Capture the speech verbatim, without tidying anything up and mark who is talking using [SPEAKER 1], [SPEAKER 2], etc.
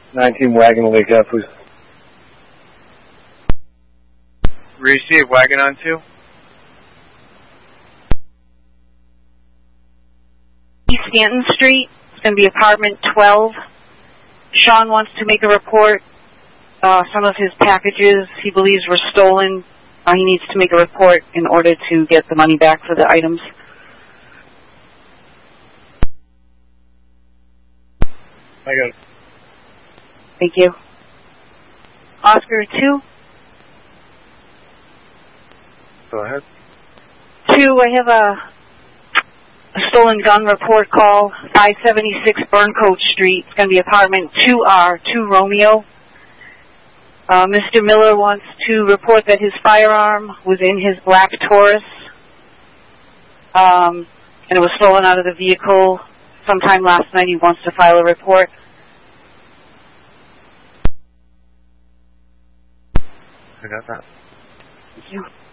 [SPEAKER 1] nineteen Wagon Lake Ave, please.
[SPEAKER 2] Receive Wagon on two.
[SPEAKER 3] East Stanton Street. It's going to be apartment twelve. Sean wants to make a report. Uh, some of his packages he believes were stolen. Uh, he needs to make a report in order to get the money back for the items.
[SPEAKER 1] I got it.
[SPEAKER 3] Thank you. Oscar two.
[SPEAKER 2] Go ahead.
[SPEAKER 3] Two, I have a, a stolen gun report call, five seventy-six Burncoat Street. It's going to be apartment two R, two Romeo. Uh, Mister Miller wants to report that his firearm was in his black Taurus, um, and it was stolen out of the vehicle sometime last night. He wants to file a report.
[SPEAKER 2] I got that.
[SPEAKER 3] Thank you.